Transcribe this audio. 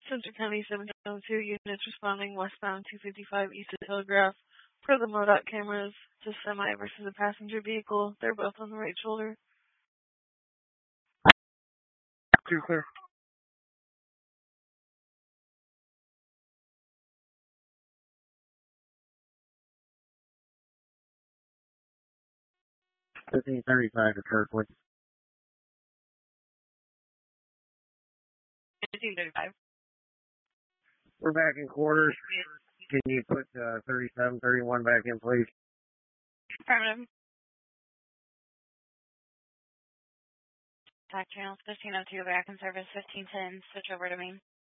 Central County 702 units responding westbound 255 east of Telegraph. Per the MoDOT cameras, it's a semi versus a passenger vehicle. They're both on the right shoulder. Too clear. $1535 to Kirkwood. 1535. We're back in quarters. Can you put 3731 back in, please? Affirmative. Tac channels 1502 back in service 1510. Switch over to me.